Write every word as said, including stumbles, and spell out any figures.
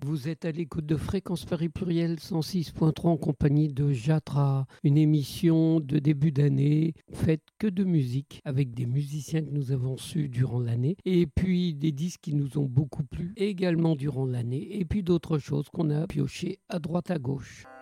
Vous êtes à l'écoute de Fréquence Paris Pluriel cent six point trois en compagnie de Jatra, une émission de début d'année faite que de musique avec des musiciens que nous avons su durant l'année et puis des disques qui nous ont beaucoup plu également durant l'année et puis d'autres choses qu'on a piochées à droite à gauche.